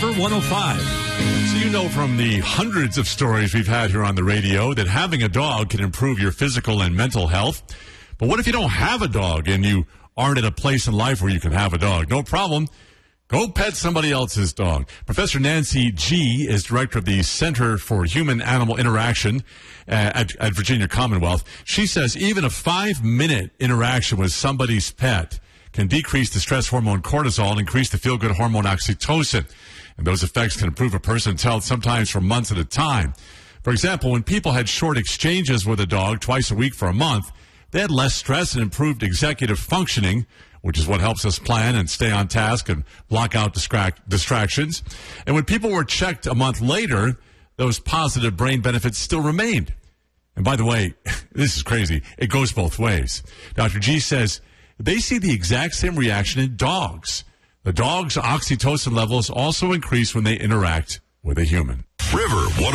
River 105. So you know from the hundreds of stories we've had here on the radio that having a dog can improve your physical and mental health. But what if you don't have a dog and you aren't at a place in life where you can have a dog? No problem. Go pet somebody else's dog. Professor Nancy G. is director of the Center for Human-Animal Interaction at Virginia Commonwealth. She says even a 5-minute interaction with somebody's pet can decrease the stress hormone cortisol and increase the feel-good hormone oxytocin. And those effects can improve a person's health sometimes for months at a time. For example, when people had short exchanges with a dog twice a week for a month, they had less stress and improved executive functioning, which is what helps us plan and stay on task and block out distractions. And when people were checked a month later, those positive brain benefits still remained. And by the way, this is crazy. It goes both ways. Dr. G says they see the exact same reaction in dogs. The dog's oxytocin levels also increase when they interact with a human. River